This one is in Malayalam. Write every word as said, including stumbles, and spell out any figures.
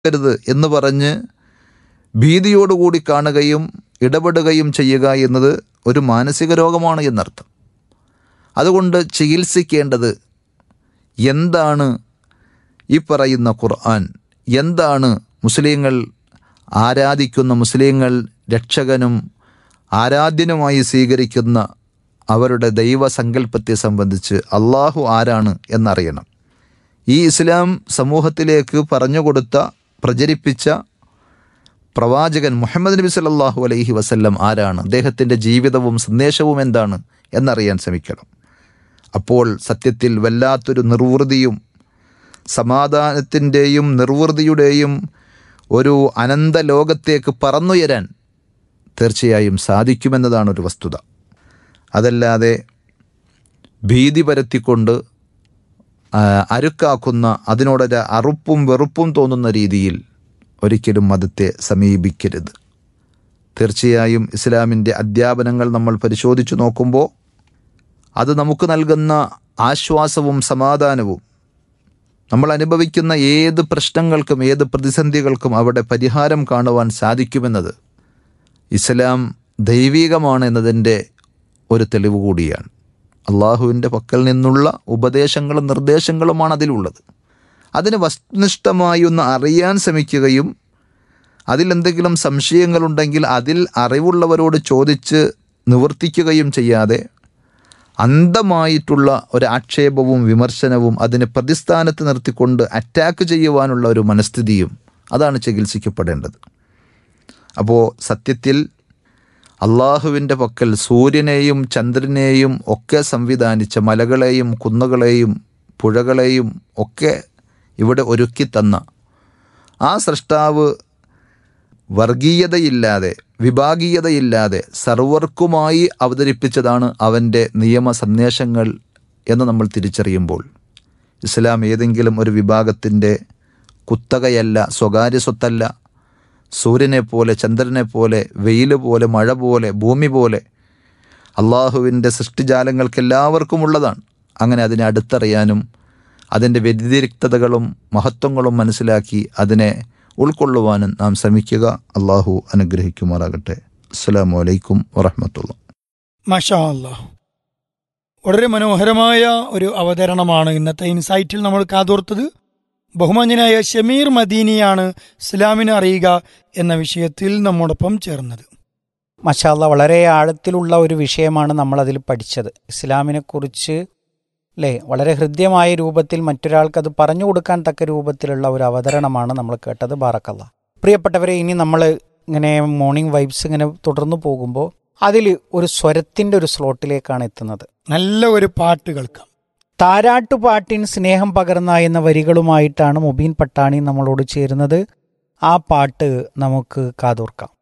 രുത് എന്ന് പറഞ്ഞ് ഭീതിയോടുകൂടി കാണുകയും ഇടപെടുകയും ചെയ്യുക എന്നത് ഒരു മാനസിക രോഗമാണ് എന്നർത്ഥം. അതുകൊണ്ട് ചികിത്സിക്കേണ്ടത് എന്താണ് ഈ പറയുന്ന ഖുർആൻ, എന്താണ് മുസ്ലിങ്ങൾ ആരാധിക്കുന്ന, മുസ്ലിങ്ങൾ രക്ഷകനും ആരാധ്യനുമായി സ്വീകരിക്കുന്ന അവരുടെ ദൈവസങ്കല്പത്തെ സംബന്ധിച്ച് അള്ളാഹു ആരാണ് എന്നറിയണം. ഈ ഇസ്ലാം സമൂഹത്തിലേക്ക് പറഞ്ഞുകൊടുത്ത, പ്രചരിപ്പിച്ച പ്രവാചകൻ മുഹമ്മദ് നബി സല്ലല്ലാഹു അലൈഹി വസല്ലം ആരാണ്, അദ്ദേഹത്തിൻ്റെ ജീവിതവും സന്ദേശവും എന്താണ് എന്നറിയാൻ ശ്രമിക്കണം. അപ്പോൾ സത്യത്തിൽ വല്ലാത്തൊരു നിർവൃതിയും സമാധാനത്തിൻ്റെയും നിർവൃതിയുടെയും ഒരു അനന്ത ലോകത്തേക്ക് പറന്നുയരാൻ തീർച്ചയായും സാധിക്കുമെന്നതാണ് ഒരു വസ്തുത. അതല്ലാതെ ഭീതി പരത്തിക്കൊണ്ട് അരുക്കാക്കുന്ന, അതിനോടൊരു അറുപ്പും വെറുപ്പും തോന്നുന്ന രീതിയിൽ ഒരിക്കലും മതത്തെ സമീപിക്കരുത്. തീർച്ചയായും ഇസ്ലാമിൻ്റെ അധ്യാപനങ്ങൾ നമ്മൾ പരിശോധിച്ചു നോക്കുമ്പോൾ അത് നമുക്ക് നൽകുന്ന ആശ്വാസവും സമാധാനവും, നമ്മൾ അനുഭവിക്കുന്ന ഏത് പ്രശ്നങ്ങൾക്കും ഏത് പ്രതിസന്ധികൾക്കും അവിടെ പരിഹാരം കാണുവാൻ സാധിക്കുമെന്നത് ഇസ്ലാം ദൈവികമാണ് എന്നതിൻ്റെ ഒരു തെളിവ് കൂടിയാണ്. അള്ളാഹുവിൻ്റെ പക്കൽ നിന്നുള്ള ഉപദേശങ്ങളും നിർദ്ദേശങ്ങളുമാണ് അതിലുള്ളത്. അതിന് വസ്തുനിഷ്ഠമായി ഒന്ന് അറിയാൻ ശ്രമിക്കുകയും അതിലെന്തെങ്കിലും സംശയങ്ങളുണ്ടെങ്കിൽ അതിൽ അറിവുള്ളവരോട് ചോദിച്ച് നിവർത്തിക്കുകയും ചെയ്യാതെ അന്ധമായിട്ടുള്ള ഒരു ആക്ഷേപവും വിമർശനവും അതിനെ പ്രതിസ്ഥാനത്ത് നിർത്തിക്കൊണ്ട് അറ്റാക്ക് ചെയ്യുവാനുള്ള ഒരു മനസ്ഥിതിയും അതാണ് ചികിത്സിക്കപ്പെടേണ്ടത്. അപ്പോൾ സത്യത്തിൽ അള്ളാഹുവിൻ്റെ പക്കൽ സൂര്യനെയും ചന്ദ്രനെയും ഒക്കെ സംവിധാനിച്ച, മലകളെയും കുന്നുകളെയും പുഴകളെയും ഒക്കെ ഇവിടെ ഒരുക്കി തന്ന ആ സൃഷ്ടാവ് വർഗീയതയില്ലാതെ വിഭാഗീയതയില്ലാതെ സർവർക്കുമായി അവതരിപ്പിച്ചതാണ് അവൻ്റെ നിയമ സന്ദേശങ്ങൾ എന്ന് നമ്മൾ തിരിച്ചറിയുമ്പോൾ ഇസ്ലാം ഏതെങ്കിലും ഒരു വിഭാഗത്തിൻ്റെ കുത്തകയല്ല, സ്വകാര്യ സ്വത്തല്ല. സൂര്യനെ പോലെ, ചന്ദ്രനെ പോലെ, വെയിൽ പോലെ, മഴ പോലെ, ഭൂമി പോലെ അള്ളാഹുവിൻ്റെ സൃഷ്ടിജാലങ്ങൾക്ക് എല്ലാവർക്കും ഉള്ളതാണ്. അങ്ങനെ അതിനെ അടുത്തറിയാനും അതിൻ്റെ വ്യതിരിക്തതകളും മഹത്വങ്ങളും മനസ്സിലാക്കി അതിനെ ഉൾക്കൊള്ളുവാനും നാം ശ്രമിക്കുക. അള്ളാഹു അനുഗ്രഹിക്കുമാറാകട്ടെ. അസ്സലാമു അലൈക്കും വറഹ്മത്തുള്ളാഹി. മാഷാ അല്ലാഹ്, വളരെ മനോഹരമായ ഒരു അവതരണമാണ് ഇന്നത്തെ ഇൻസൈറ്റിൽ നമ്മൾ കാതോർത്തത്. ബഹുമാന്യനായ ഷമീർ മദീനിയാണ് ഇസ്ലാമിനെ അറിയുക എന്ന വിഷയത്തിൽ നമ്മോടൊപ്പം ചേർന്നത്. മാഷാ അല്ലാഹ്, വളരെ ആഴത്തിലുള്ള ഒരു വിഷയമാണ് നമ്മളതിൽ പഠിച്ചത്. ഇസ്ലാമിനെക്കുറിച്ച് അല്ലേ, വളരെ ഹൃദ്യമായ രൂപത്തിൽ മറ്റൊരാൾക്കത് പറഞ്ഞു കൊടുക്കാൻ തക്ക രൂപത്തിലുള്ള ഒരു അവതരണമാണ് നമ്മൾ കേട്ടത്. ബാറക്കല്ലാഹ്. പ്രിയപ്പെട്ടവരെ, ഇനി നമ്മൾ ഇങ്ങനെ മോർണിംഗ് വൈബ്സ് ഇങ്ങനെ തുടർന്നു പോകുമ്പോൾ അതിൽ ഒരു സ്വരത്തിൻ്റെ ഒരു സ്ലോട്ടിലേക്കാണ് എത്തുന്നത്. നല്ല ഒരു പാട്ട് കേൾക്കാം. താരാട്ടുപാട്ടിൻ സ്നേഹം പകർന്ന എന്ന വരികളുമായിട്ടാണ് മുബീൻ പട്ടാണി നമ്മളോട് ചേരുന്നത്. ആ പാട്ട് നമുക്ക് കാതോർക്കാം.